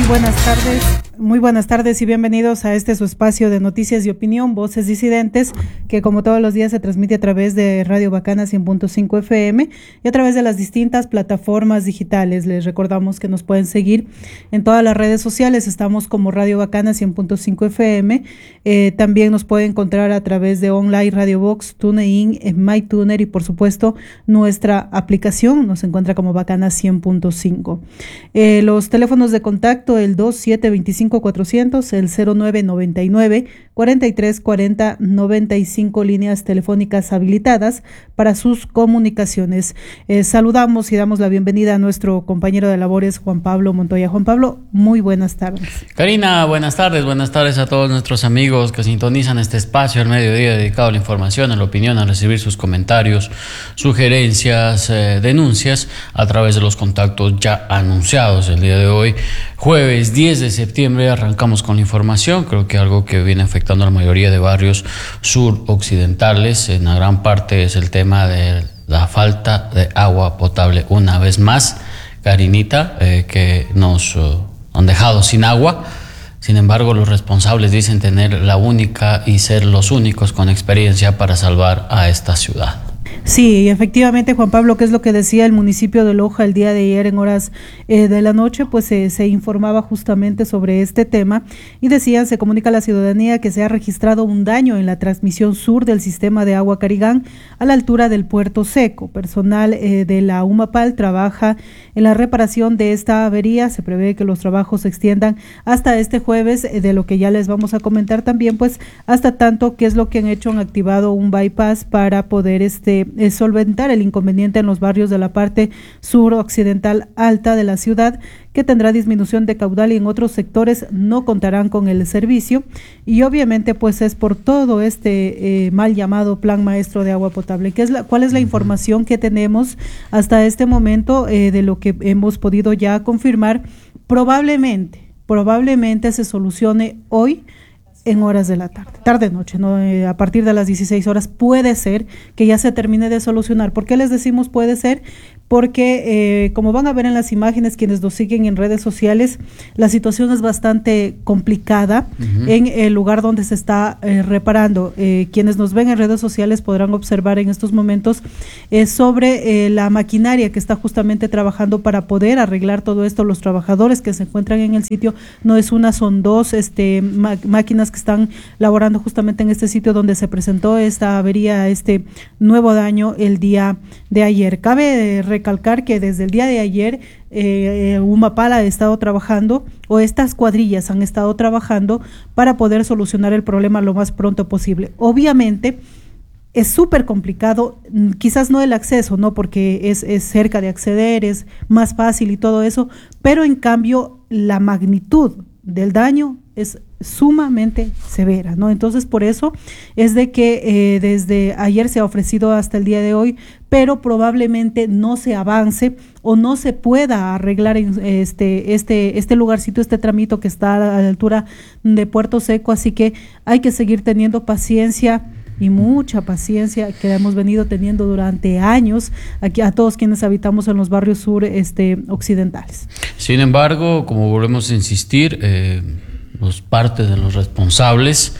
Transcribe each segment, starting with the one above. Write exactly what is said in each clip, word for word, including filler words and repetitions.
buenas tardes, muy buenas tardes y bienvenidos a este su espacio de noticias y opinión, Voces Disidentes, que como todos los días se transmite a través de Radio Bacana cien punto cinco F M y a través de las distintas plataformas digitales. Les recordamos que nos pueden seguir en todas las redes sociales, estamos como Radio Bacana cien punto cinco F M, eh, también nos pueden encontrar a través de Online Radio Box, TuneIn, MyTuner y por supuesto nuestra aplicación nos encuentra como Bacana cien punto cinco. Eh, los teléfonos de contacto, el dos siete dos cinco cuatrocientos, el cero nueve noventa y nueve cuarenta y tres cuarenta noventa y cinco, líneas telefónicas habilitadas para sus comunicaciones. Eh, saludamos y damos la bienvenida a nuestro compañero de labores, Juan Pablo Montoya. Juan Pablo, muy buenas tardes. Karina, buenas tardes, buenas tardes a todos nuestros amigos que sintonizan este espacio al mediodía dedicado a la información, a la opinión, a recibir sus comentarios, sugerencias, eh, denuncias a través de los contactos ya anunciados. El día de hoy, jueves diez de septiembre, arrancamos con la información. Creo que algo que viene afectando a la mayoría de barrios suroccidentales, en la gran parte, es el tema de la falta de agua potable. Una vez más, Karinita, eh, que nos uh, han dejado sin agua. Sin embargo, los responsables dicen tener la única y ser los únicos con experiencia para salvar a esta ciudad. Sí, efectivamente, Juan Pablo, que es lo que decía el municipio de Loja el día de ayer en horas eh, de la noche, pues eh, se informaba justamente sobre este tema y decían, se comunica a la ciudadanía que se ha registrado un daño en la transmisión sur del sistema de agua Carigán a la altura del Puerto Seco. Personal eh, de la UMAPAL trabaja en la reparación de esta avería. Se prevé que los trabajos se extiendan hasta este jueves, eh, de lo que ya les vamos a comentar también, pues hasta tanto que es lo que han hecho, han activado un bypass para poder este Eh, solventar el inconveniente en los barrios de la parte suroccidental alta de la ciudad, que tendrá disminución de caudal, y en otros sectores no contarán con el servicio. Y obviamente pues es por todo este eh, mal llamado Plan Maestro de Agua Potable. ¿Qué es la, ¿Cuál es la información que tenemos hasta este momento eh, de lo que hemos podido ya confirmar? Probablemente, probablemente se solucione hoy en horas de la tarde, tarde-noche, ¿no? Eh, a partir de las dieciséis horas puede ser que ya se termine de solucionar. ¿Por qué les decimos puede ser? Porque eh, como van a ver en las imágenes quienes nos siguen en redes sociales, la situación es bastante complicada uh-huh. en el lugar donde se está eh, reparando. Eh, quienes nos ven en redes sociales podrán observar en estos momentos eh, sobre eh, la maquinaria que está justamente trabajando para poder arreglar todo esto. Los trabajadores que se encuentran en el sitio, no es una, son dos este, ma- máquinas que están laborando justamente en este sitio donde se presentó esta avería, este nuevo daño el día de ayer. Cabe recalcar que desde el día de ayer eh, UMAPAL ha estado trabajando, o estas cuadrillas han estado trabajando para poder solucionar el problema lo más pronto posible. Obviamente es súper complicado, quizás no el acceso, no, porque es, es cerca de acceder, es más fácil y todo eso, pero en cambio la magnitud del daño es sumamente severa, ¿no? Entonces, por eso es de que eh, desde ayer se ha ofrecido hasta el día de hoy, pero probablemente no se avance o no se pueda arreglar en este, este, este lugarcito, este tramito que está a la altura de Puerto Seco, así que hay que seguir teniendo paciencia y mucha paciencia, que hemos venido teniendo durante años aquí a todos quienes habitamos en los barrios sur este, occidentales. Sin embargo, como volvemos a insistir, eh, los partes de los responsables,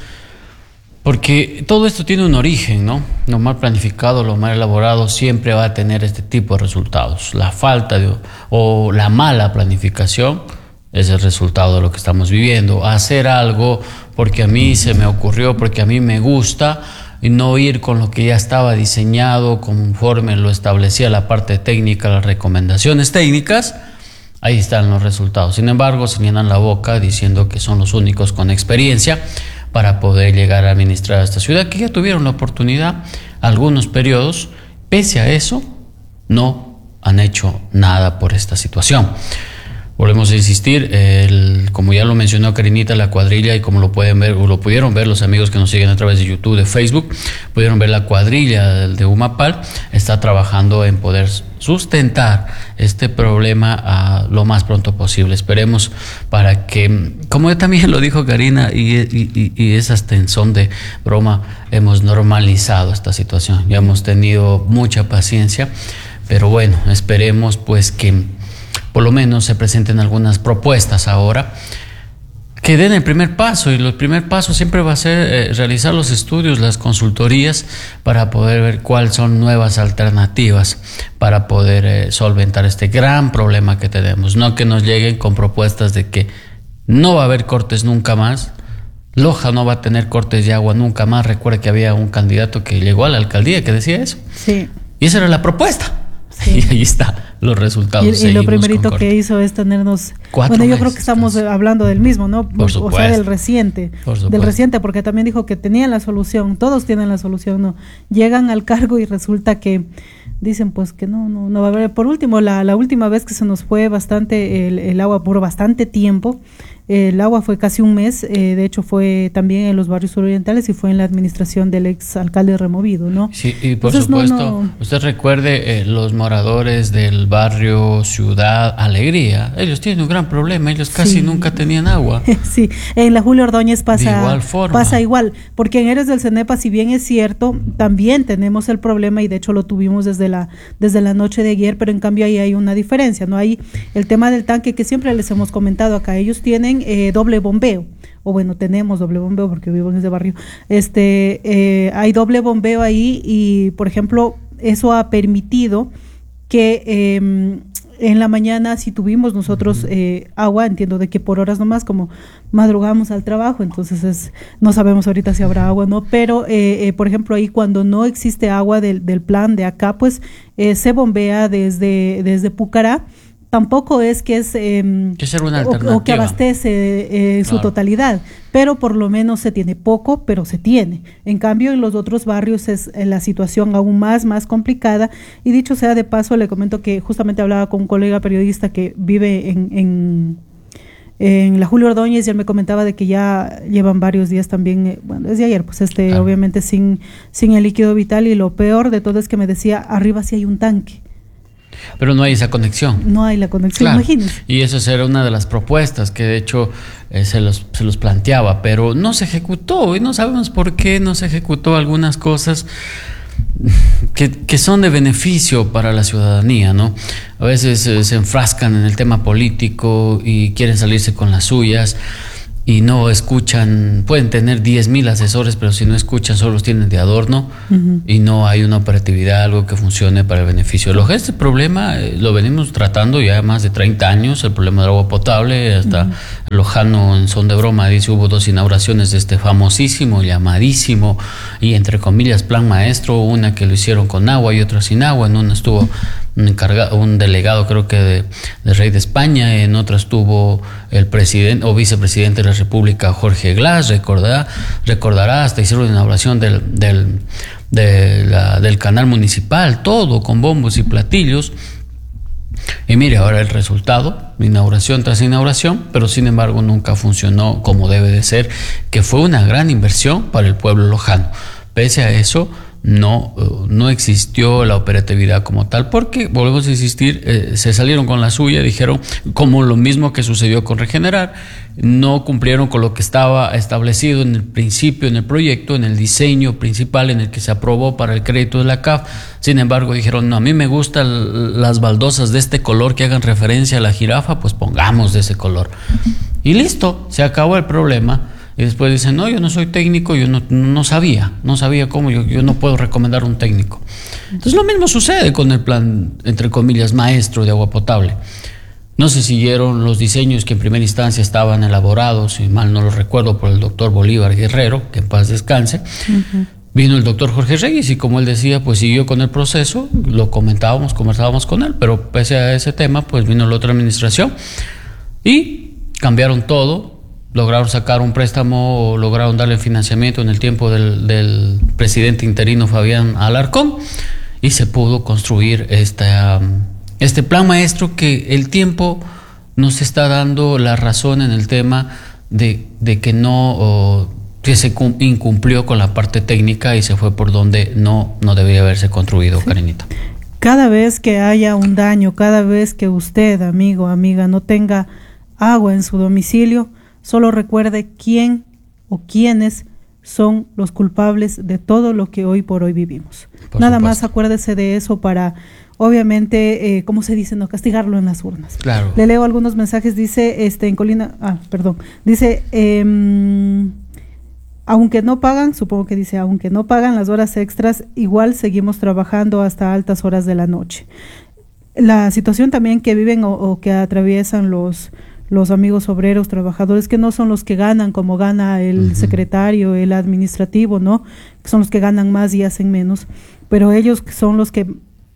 porque todo esto tiene un origen, ¿no? Lo mal planificado, lo mal elaborado siempre va a tener este tipo de resultados. La falta de, o la mala planificación es el resultado de lo que estamos viviendo. Hacer algo porque a mí se me ocurrió, porque a mí me gusta, y no ir con lo que ya estaba diseñado conforme lo establecía la parte técnica, las recomendaciones técnicas. Ahí están los resultados. Sin embargo, se llenan la boca diciendo que son los únicos con experiencia para poder llegar a administrar esta ciudad, que ya tuvieron la oportunidad algunos periodos. Pese a eso, no han hecho nada por esta situación. Volvemos a insistir, el, como ya lo mencionó Karinita, la cuadrilla, y como lo pueden ver, o lo pudieron ver los amigos que nos siguen a través de YouTube, de Facebook, pudieron ver la cuadrilla de UMAPAL, está trabajando en poder sustentar este problema a lo más pronto posible. Esperemos para que, como también lo dijo Karina, y, y, y es hasta en son de broma, hemos normalizado esta situación, ya hemos tenido mucha paciencia, pero bueno, esperemos pues que por lo menos se presenten algunas propuestas ahora que den el primer paso, y el primer paso siempre va a ser eh, realizar los estudios, las consultorías, para poder ver cuáles son nuevas alternativas para poder eh, solventar este gran problema que tenemos. No que nos lleguen con propuestas de que no va a haber cortes nunca más, Loja no va a tener cortes de agua nunca más. Recuerda que había un candidato que llegó a la alcaldía que decía eso. Sí. Y esa era la propuesta. Sí. Y ahí está los resultados. Y, y lo primerito que hizo es tenernos Cuatro bueno, yo meses, creo que estamos entonces. hablando del mismo, ¿no? Por supuesto. O sea, del reciente. Por del reciente, porque también dijo que tenían la solución, todos tienen la solución, ¿no? Llegan al cargo y resulta que dicen pues que no, no, no va a haber. Por último, la, la última vez que se nos fue bastante el, el agua por bastante tiempo, el agua fue casi un mes, eh, de hecho fue también en los barrios surorientales y fue en la administración del ex alcalde removido, ¿no? Sí, y por Entonces, supuesto, no, no. usted recuerde eh, los moradores del barrio Ciudad Alegría, ellos tienen un gran problema, ellos casi Sí. nunca tenían agua. Sí, en la Julio Ordóñez pasa De igual forma. pasa igual, porque en Eres del Cenepa, si bien es cierto, también tenemos el problema y de hecho lo tuvimos desde la desde la noche de ayer, pero en cambio ahí hay una diferencia, ¿no? Hay el tema del tanque que siempre les hemos comentado acá, ellos tienen eh, doble bombeo, o bueno, tenemos doble bombeo porque vivo en ese barrio, este eh, hay doble bombeo ahí y, por ejemplo, eso ha permitido que eh, en la mañana si tuvimos nosotros eh, agua, entiendo de que por horas nomás, como madrugamos al trabajo, entonces es, no sabemos ahorita si habrá agua o no, pero eh, eh, por ejemplo ahí cuando no existe agua del, del plan de acá, pues eh, se bombea desde, desde Pucará. Tampoco es que es eh, que ser una o, o que abastece eh, claro. su totalidad, pero por lo menos se tiene poco, pero se tiene. En cambio, en los otros barrios es eh, la situación aún más, más complicada. Y dicho sea de paso, le comento que justamente hablaba con un colega periodista que vive en, en, en la Julio Ordóñez y él me comentaba de que ya llevan varios días también, eh, bueno, desde ayer, pues este, claro. obviamente sin, sin el líquido vital, y lo peor de todo es que me decía, arriba sí hay un tanque. Pero no hay esa conexión. No hay la conexión, claro. Imagínense. Y eso era una de las propuestas que de hecho eh, se, los, se los planteaba, pero no se ejecutó y no sabemos por qué no se ejecutó algunas cosas que, que son de beneficio para la ciudadanía, ¿no? A veces eh, se enfrascan en el tema político y quieren salirse con las suyas y no escuchan, pueden tener diez mil asesores, pero si no escuchan solo los tienen de adorno. Uh-huh. Y no hay una operatividad, algo que funcione para el beneficio de Loja. Este problema eh, lo venimos tratando ya más de treinta años, el problema del agua potable, hasta uh-huh. Lojano en son de broma dice hubo dos inauguraciones de este famosísimo, llamadísimo y entre comillas plan maestro, una que lo hicieron con agua y otra sin agua, en una estuvo un encargado, un delegado creo que de, de Rey de España, en otra estuvo el presidente o vicepresidente de la República Jorge Glass, recordará, recordará hasta hicieron la inauguración del, del, de la, del canal municipal, todo con bombos y platillos. Y mire ahora el resultado, inauguración tras inauguración, pero sin embargo nunca funcionó como debe de ser, que fue una gran inversión para el pueblo lojano. Pese a eso, no, no existió la operatividad como tal, porque, volvemos a insistir, eh, se salieron con la suya, dijeron, como lo mismo que sucedió con Regenerar, no cumplieron con lo que estaba establecido en el principio, en el proyecto, en el diseño principal en el que se aprobó para el crédito de la C A F. Sin embargo, dijeron, no, a mí me gustan las baldosas de este color que hagan referencia a la jirafa, pues pongamos de ese color. Y listo, se acabó el problema. Y después dicen, no, yo no soy técnico, yo no, no sabía, no sabía cómo, yo, yo no puedo recomendar un técnico. Entonces lo mismo sucede con el plan, entre comillas, maestro de agua potable. No se siguieron los diseños que en primera instancia estaban elaborados, si mal no lo recuerdo, por el doctor Bolívar Guerrero, que en paz descanse. Uh-huh. Vino el doctor Jorge Reyes y como él decía, pues siguió con el proceso, lo comentábamos, conversábamos con él, pero pese a ese tema, pues vino la otra administración y cambiaron todo. Lograron sacar un préstamo, lograron darle financiamiento en el tiempo del, del presidente interino Fabián Alarcón y se pudo construir esta, este plan maestro que el tiempo nos está dando la razón en el tema de, de que no o, que se incumplió con la parte técnica y se fue por donde no, no debería haberse construido, sí. Karinita. Cada vez que haya un daño, cada vez que usted, amigo, amiga, no tenga agua en su domicilio, solo recuerde quién o quiénes son los culpables de todo lo que hoy por hoy vivimos. Por Nada supuesto. Más acuérdese de eso para obviamente, eh, ¿cómo se dice? No, castigarlo en las urnas. Claro. Le leo algunos mensajes, dice, este, en Colina, ah, perdón, dice, eh, aunque no pagan, supongo que dice, aunque no pagan las horas extras, igual seguimos trabajando hasta altas horas de la noche. La situación también que viven o, o que atraviesan los, los amigos obreros, trabajadores, que no son los que ganan como gana el uh-huh. secretario, el administrativo, ¿no? Son los que ganan más y hacen menos, pero ellos son los que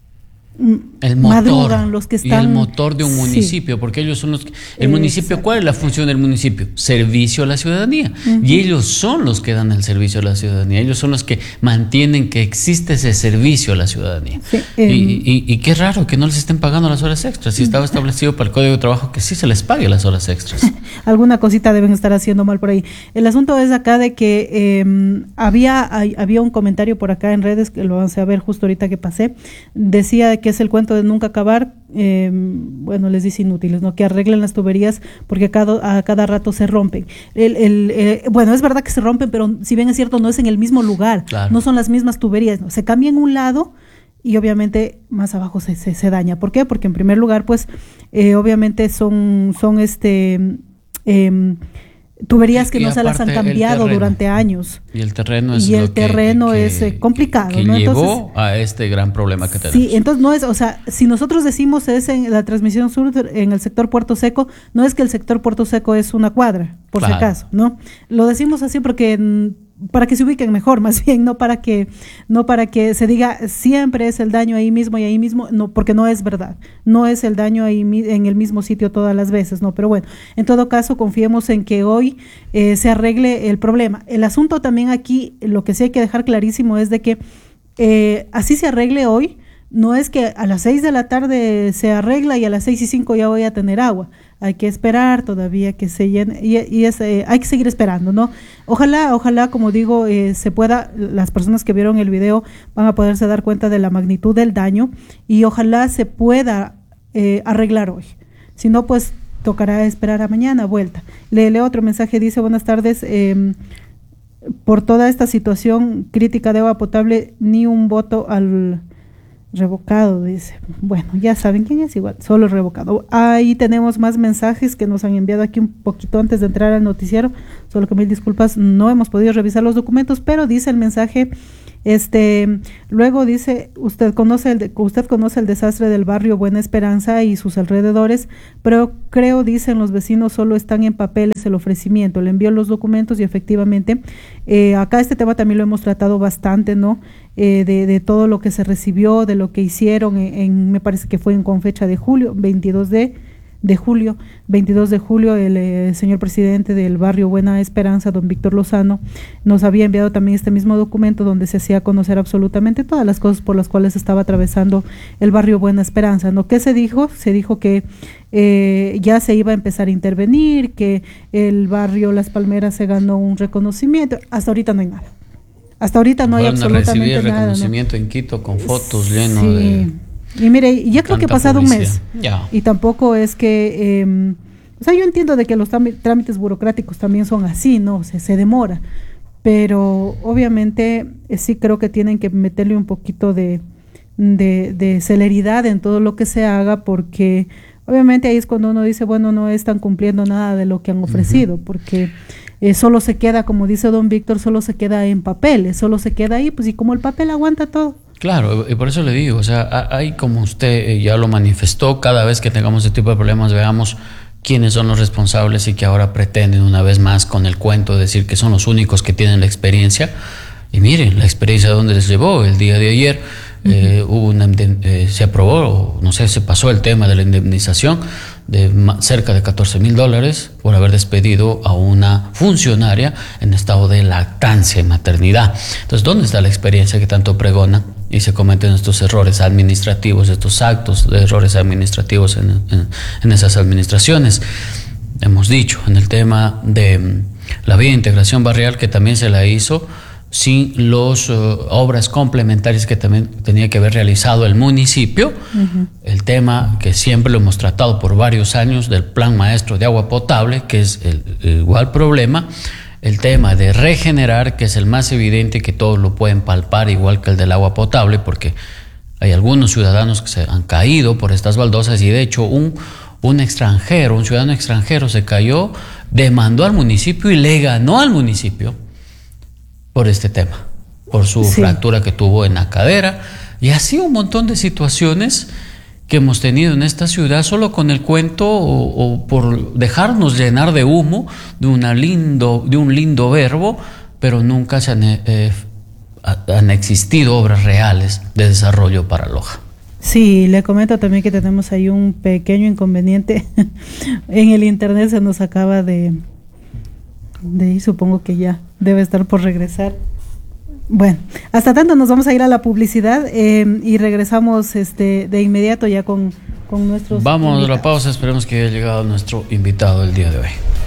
el motor, madrugan, los que están, y el motor de un municipio, sí. porque ellos son los que, el municipio, exacto. ¿Cuál es la función del municipio? Servicio a la ciudadanía, uh-huh. y ellos son los que dan el servicio a la ciudadanía, ellos son los que mantienen que existe ese servicio a la ciudadanía, sí, eh, y, y, y qué raro que no les estén pagando las horas extras, si estaba establecido para el Código de Trabajo que sí se les pague las horas extras. Alguna cosita deben estar haciendo mal por ahí. El asunto es acá de que eh, había, hay, había un comentario por acá en redes, que lo vamos a ver justo ahorita que pasé, decía que es el cuento de nunca acabar, eh, bueno, les dice inútiles, ¿no? Que arreglen las tuberías porque a cada, a cada rato se rompen. El, el, eh, bueno, es verdad que se rompen, pero si bien es cierto, no es en el mismo lugar, claro. no son las mismas tuberías, ¿no? Se cambia en un lado y obviamente más abajo se, se, se daña. ¿Por qué? Porque en primer lugar, pues, eh, obviamente son, son este... Eh, tuberías que y, y no se las han cambiado durante años. Y el terreno es y el lo terreno que, es eh, complicado, que, que ¿no? llevó entonces, a este gran problema que tenemos. Sí, entonces no es, o sea, si nosotros decimos es en la transmisión sur en el sector Puerto Seco, no es que el sector Puerto Seco es una cuadra, por claro. si acaso, ¿no? Lo decimos así porque para que se ubiquen mejor, más bien, no para que no para que se diga siempre es el daño ahí mismo y ahí mismo, no, porque no es verdad, no es el daño ahí en el mismo sitio todas las veces, no, pero bueno, en todo caso confiemos en que hoy eh, se arregle el problema. El asunto también aquí, lo que sí hay que dejar clarísimo es de que eh, así se arregle hoy, no es que a las seis de la tarde se arregla y a las seis y cinco ya voy a tener agua. Hay que esperar todavía que se llene y, y es, eh, hay que seguir esperando, ¿no? Ojalá, ojalá, como digo, eh, se pueda, las personas que vieron el video van a poderse dar cuenta de la magnitud del daño y ojalá se pueda eh, arreglar hoy. Si no, pues tocará esperar a mañana, vuelta. Le leo otro mensaje, dice, buenas tardes, eh, por toda esta situación crítica de agua potable, ni un voto al... revocado, dice. Bueno, ya saben quién es, igual, solo revocado. Ahí tenemos más mensajes que nos han enviado aquí un poquito antes de entrar al noticiero, solo que mil disculpas, no hemos podido revisar los documentos, pero dice el mensaje, este, luego dice, usted conoce el, de, usted conoce el desastre del barrio Buena Esperanza y sus alrededores, pero creo, dicen los vecinos, solo están en papeles el ofrecimiento, le envió los documentos y efectivamente, eh, acá este tema también lo hemos tratado bastante, ¿no? Eh, de, de todo lo que se recibió, de lo que hicieron, en, en me parece que fue en, con fecha de julio, veintidós de julio, veintidós de julio, el eh, señor presidente del barrio Buena Esperanza, don Víctor Lozano, nos había enviado también este mismo documento donde se hacía conocer absolutamente todas las cosas por las cuales estaba atravesando el barrio Buena Esperanza, ¿no? ¿Qué se dijo? Se dijo que eh, ya se iba a empezar a intervenir, que el barrio Las Palmeras se ganó un reconocimiento, hasta ahorita no hay nada. Hasta ahorita no hay absolutamente nada. Recibí el reconocimiento, ¿no? En Quito con fotos lleno sí. de... Y mire, ya creo que ha pasado publicidad. un mes ya. y tampoco es que, eh, o sea, yo entiendo de que los trámites burocráticos también son así, ¿no? O sea, se demora, pero obviamente eh, sí creo que tienen que meterle un poquito de, de, de celeridad en todo lo que se haga, porque obviamente ahí es cuando uno dice, bueno, no están cumpliendo nada de lo que han ofrecido, uh-huh. porque eh, solo se queda, como dice don Víctor, solo se queda en papeles, solo se queda ahí, pues y como el papel aguanta todo. Claro, y por eso le digo, o sea, hay, como usted ya lo manifestó, cada vez que tengamos este tipo de problemas veamos quiénes son los responsables y que ahora pretenden una vez más con el cuento de decir que son los únicos que tienen la experiencia. Y miren, la experiencia de dónde les llevó. El día de ayer uh-huh. eh, hubo una, eh, se aprobó, no sé, se pasó el tema de la indemnización de cerca de catorce mil dólares por haber despedido a una funcionaria en estado de lactancia y maternidad. Entonces, ¿dónde está la experiencia que tanto pregona y se cometen estos errores administrativos, estos actos de errores administrativos en, en, en esas administraciones? Hemos dicho en el tema de la vía de integración barrial que también se la hizo sin las uh, obras complementarias que también tenía que haber realizado el municipio. Uh-huh. El tema que siempre lo hemos tratado por varios años del Plan Maestro de Agua Potable, que es el, el igual problema. El tema de regenerar, que es el más evidente, que todos lo pueden palpar, igual que el del agua potable, porque Hay algunos ciudadanos que se han caído por estas baldosas y de hecho un, un extranjero, un ciudadano extranjero se cayó, demandó al municipio y le ganó al municipio por este tema, por su sí. fractura que tuvo en la cadera, y así un montón de situaciones que hemos tenido en esta ciudad solo con el cuento o, o por dejarnos llenar de humo de, una lindo, de un lindo verbo, pero nunca se han, eh, han existido obras reales de desarrollo para Loja. Sí, le comento también que tenemos ahí un pequeño inconveniente. En el internet se nos acaba de, de ir, supongo que ya debe estar por regresar. Bueno, hasta tanto nos vamos a ir a la publicidad eh, y regresamos este de inmediato ya con, con nuestros Vamos invitados. a la pausa, esperemos que haya llegado nuestro invitado el día de hoy.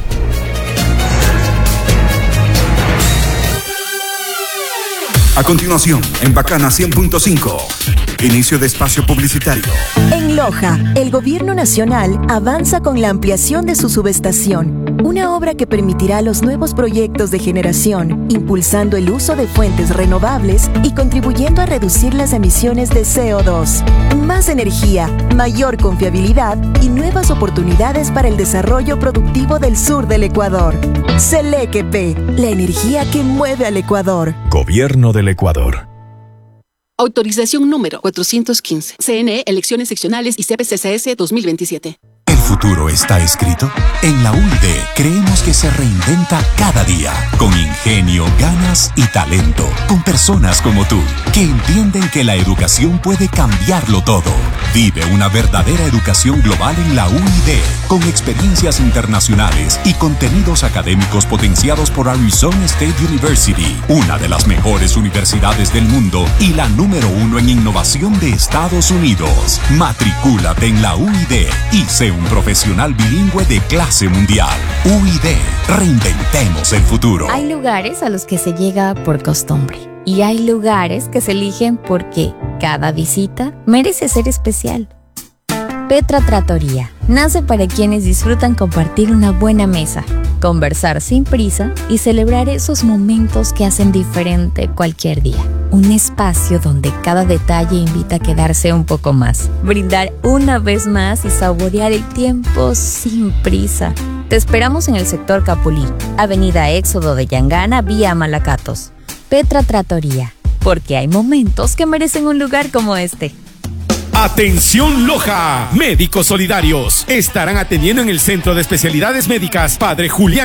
A continuación, en Bacana cien punto cinco, inicio de espacio publicitario. En Loja, el Gobierno Nacional avanza con la ampliación de su subestación, una obra que permitirá los nuevos proyectos de generación, impulsando el uso de fuentes renovables y contribuyendo a reducir las emisiones de C O dos. Más energía, mayor confiabilidad y nuevas oportunidades para el desarrollo productivo del sur del Ecuador. Selequepe, la energía que mueve al Ecuador. Gobierno del Ecuador. Autorización número cuatrocientos quince. C N E, Elecciones Seccionales y C P C C S dos mil veintisiete. ¿El futuro está escrito? En la U I D creemos que se reinventa cada día, con ingenio, ganas y talento, con personas como tú, que entienden que la educación puede cambiarlo todo. Vive una verdadera educación global en la U I D, con experiencias internacionales y contenidos académicos potenciados por Arizona State University, una de las mejores universidades del mundo y la número uno en innovación de Estados Unidos. Matricúlate en la U I D y sé un profesional bilingüe de clase mundial. U I D, reinventemos el futuro. Hay lugares a los que se llega por costumbre y hay lugares que se eligen porque cada visita merece ser especial. Petra Trattoria nace para quienes disfrutan compartir una buena mesa, conversar sin prisa y celebrar esos momentos que hacen diferente cualquier día. Un espacio donde cada detalle invita a quedarse un poco más, brindar una vez más y saborear el tiempo sin prisa. Te esperamos en el sector Capulí, Avenida Éxodo de Yangana, vía Malacatos. Petra Trattoria, porque hay momentos que merecen un lugar como este. Atención Loja, médicos solidarios estarán atendiendo en el Centro de Especialidades Médicas Padre Julián